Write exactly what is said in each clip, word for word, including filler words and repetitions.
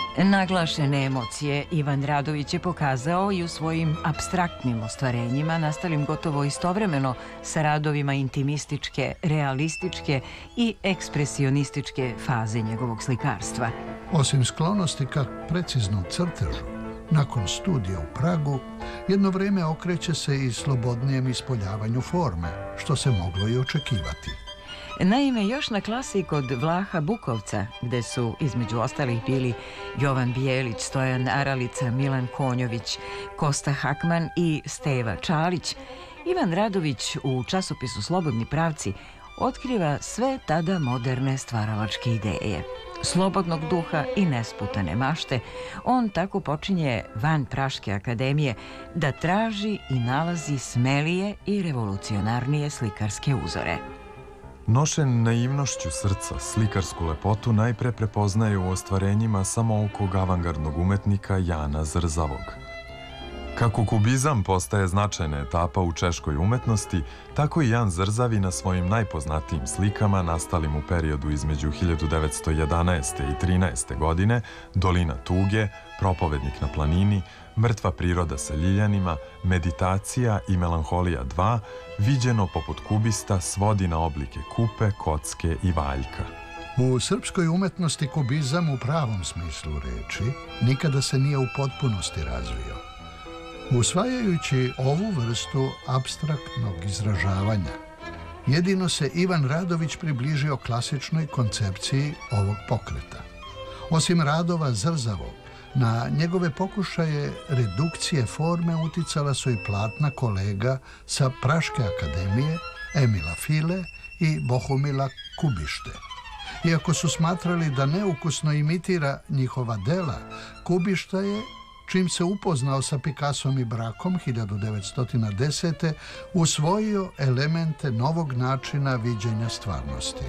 Naglašene emocije Ivan Radović je pokazao i u svojim apstraktnim ostvarenjima, nastalim gotovo istovremeno sa radovima intimističke, realističke i ekspresionističke faze njegovog slikarstva. Osim sklonosti ka preciznom crtežu, nakon studija u Pragu, jedno vreme okreće se i slobodnijem ispoljavanju forme, što se moglo i očekivati. Naime, još na klasi kod Vlaha Bukovca, gde su između ostalih bili Jovan Bijelić, Stojan Aralica, Milan Konjović, Kosta Hakman i Steva Čalić, Ivan Radović u časopisu Slobodni pravci otkriva sve tada moderne stvaralačke ideje. Slobodnog duha i nesputane mašte, on tako počinje van Praške akademije da traži i nalazi smelije i revolucionarnije slikarske uzore. Nošen naivnošću srca, slikarsku lepotu najpre prepoznaje u ostvarenjima samoukog avangardnog umetnika Jana Zrzavog. Kako kubizam postaje značajna etapa u češkoj umetnosti, tako i Jan Zrzavi na svojim najpoznatijim slikama nastalim u periodu između hiljadu devetsto jedanaeste. i trinaeste. godine, Dolina tuge, Propovednik na planini, Mrtva priroda sa ljiljanima, Meditacija i Melanholija dva, viđeno poput kubista, svodi na oblike kupe, kocke i valjka. U srpskoj umetnosti kubizam u pravom smislu reči nikada se nije u potpunosti razvio. Usvajajući ovu vrstu apstraktnog izražavanja, jedino se Ivan Radović približio klasičnoj koncepciji ovog pokreta. Osim radova Zrzavog, na njegove pokušaje redukcije forme uticala su i platna kolega sa Praške akademije, Emila File i Bohumila Kubište. Iako su smatrali da neukusno imitira njihova dela, Kubišta je, čim se upoznao sa Picassom i Brakom hiljadu devetsto desete. usvojio elemente novog načina viđenja stvarnosti.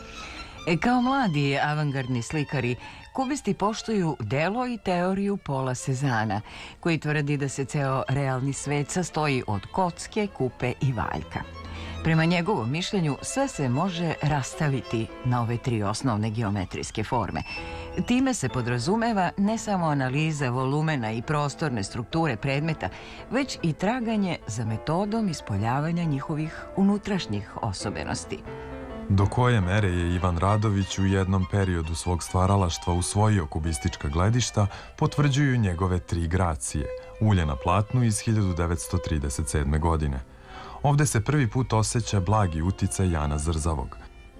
E, kao mladi avangardni slikari, kubisti poštuju delo i teoriju Pola Cezana, koji tvrdi da se ceo realni svet sastoji od kocke, kupe i valjka. Prema njegovom mišljenju, sve se može rastaviti na ove tri osnovne geometrijske forme. Time se podrazumeva ne samo analiza volumena i prostorne strukture predmeta, već i traganje za metodom ispoljavanja njihovih unutrašnjih osobenosti. Do koje mere je Ivan Radović u jednom periodu svog stvaralaštva usvojio kubistička gledišta, potvrđuju njegove tri gracije, ulje na platnu iz hiljadu devetsto trideset sedme. godine. Ovde se prvi put osjeća blagi uticaj Jana Zrzavog.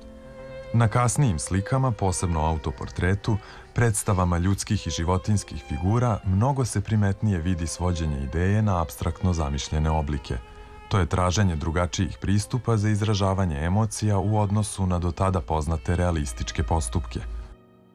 Na kasnijim slikama, posebno autoportretu, predstavama ljudskih i životinskih figura, mnogo se primetnije vidi svođenje ideje na apstraktno zamišljene oblike. To je traženje drugačijih pristupa za izražavanje emocija u odnosu na do tada poznate realističke postupke.